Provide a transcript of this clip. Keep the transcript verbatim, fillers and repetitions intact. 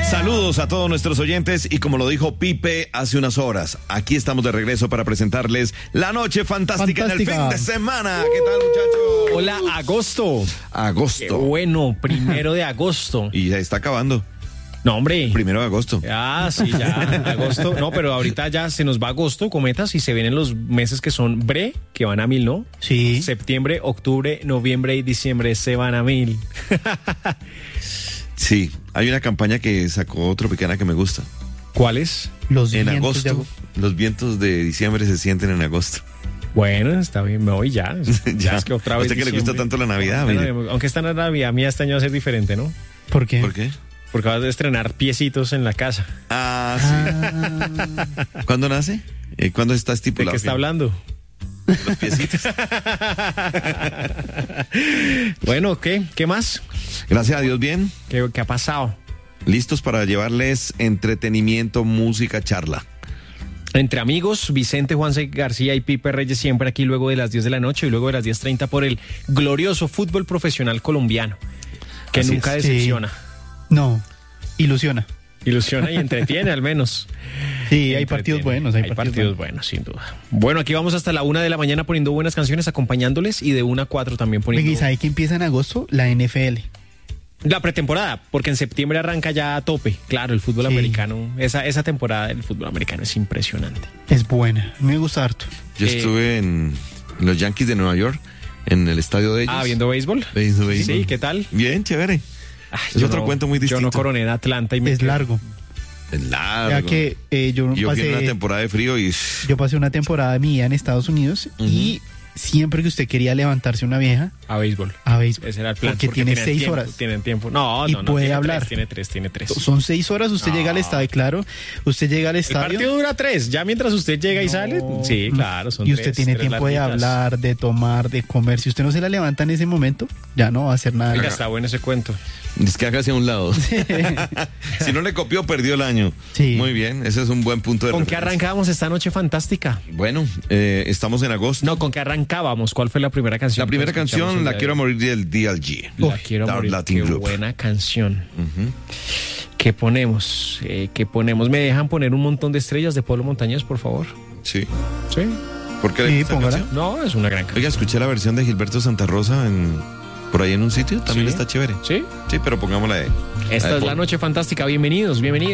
Saludos a todos nuestros oyentes y como lo dijo Pipe hace unas horas, aquí estamos de regreso para presentarles la noche fantástica, fantástica. del fin de semana. ¿Qué tal, muchachos? Hola, agosto. Agosto. Qué bueno, primero de agosto. Y ya está acabando. No, hombre. Primero de agosto. Ah, sí, ya, agosto. No, pero ahorita ya se nos va agosto, cometas, y se vienen los meses que son bre, que van a mil, ¿no? Sí. Septiembre, octubre, noviembre y diciembre se van a mil. Sí, hay una campaña que sacó Tropicana que me gusta. ¿Cuál es? Los en vientos agosto, de agosto. Los vientos de diciembre se sienten en agosto. Bueno, está bien, me voy ya. ya. ya es que otra ¿A vez usted que le diciembre. gusta tanto la Navidad? Bueno, mire. aunque esta Navidad mía este año va a ser diferente, ¿no? ¿Por qué? ¿Por qué? Porque vas a estrenar piecitos en la casa. Ah, sí. Ah. ¿Cuándo nace? Eh, ¿Cuándo está estipulado? ¿De qué está hablando? Los piecitos. Bueno, ¿qué? ¿Qué más? Gracias a Dios, bien. ¿Qué, qué ha pasado? Listos para llevarles entretenimiento, música, charla. Entre amigos, Vicente Juanse García y Pipe Reyes siempre aquí luego de las diez de la noche y luego de las diez treinta por el glorioso fútbol profesional colombiano, que Así nunca es. decepciona. Sí. No, ilusiona. Ilusiona y entretiene al menos. Sí, hay Entretiene. partidos buenos. Hay, Hay partidos, partidos buenos, sin duda. Bueno, aquí vamos hasta la una de la mañana poniendo buenas canciones, acompañándoles, y de una a cuatro también poniendo... ¿Y sabe que empieza en agosto? La N F L. La pretemporada, porque en septiembre arranca ya a tope. Claro, el fútbol Sí. americano, esa, esa temporada del fútbol americano es impresionante. Es buena. A mí me gusta harto. Yo Eh, estuve en los Yankees de Nueva York, en el estadio de ellos. Ah, ¿viendo béisbol? Viendo béisbol. Sí, ¿qué tal? Bien, chévere. Ay, Es yo otro no- cuento muy distinto. Yo no coroné en Atlanta y me Es quedé- largo. Es largo. Ya que eh, yo, Yo fui en una pasé, temporada de frío y... yo pasé una temporada mía en Estados Unidos Ujú. y siempre que usted quería levantarse una vieja, a béisbol. a béisbol. Ese era el plan. Porque tiene tienen seis tiempo, horas. Tienen tiempo. No, Y no, no. puede tiene hablar. Tres, tiene tres, tiene tres. Son seis horas, usted No. llega al estadio, claro. Usted llega al El estadio. partido dura tres. Ya mientras usted llega y No. sale. Sí, claro. Son y usted tres, tiene tres tiempo de larguitas. hablar, de tomar, de comer. Si usted no se la levanta en ese momento, ya no va a hacer nada. Oiga, está bueno ese cuento. Es que hágase a un lado. Si no le copió, perdió el año. Sí. Muy bien, ese es un buen punto de ¿Con qué referencia. arrancábamos esta noche fantástica? Bueno, eh, estamos en agosto. No, ¿con qué arrancábamos? ¿Cuál fue la primera canción? La primera que escuchamos canción, el La día Quiero de hoy? Morir del D L G. La Uy, Quiero Dark Morir. Latin Qué Group. buena canción. Ujú. ¿Qué ponemos? Eh, ¿Qué ponemos? ¿Me dejan poner un montón de estrellas de Pablo Montañez, por favor? Sí. Sí. ¿Por qué le Sí, gusta esta póngala. canción? No, es una gran canción. Oiga, escuché la versión de Gilberto Santa Rosa en, por ahí en un sitio. También Sí. está chévere. ¿Sí? Sí, pero pongámosla de... Esta de es la fondo. noche fantástica. Bienvenidos, bienvenidos.